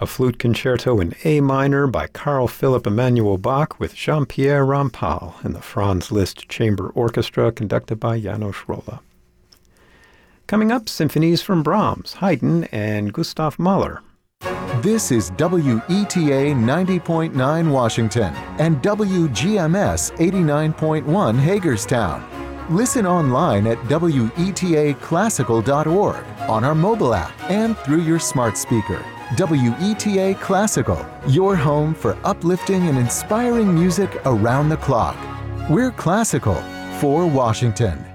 a flute concerto in A minor by Carl Philipp Emanuel Bach with Jean-Pierre Rampal and the Franz Liszt Chamber Orchestra conducted by Janos Rolla. Coming up, symphonies from Brahms, Haydn, and Gustav Mahler. This is WETA 90.9 Washington and WGMS 89.1 Hagerstown. Listen online at WETAclassical.org, on our mobile app, and through your smart speaker. WETA Classical, your home for uplifting and inspiring music around the clock. We're classical for Washington.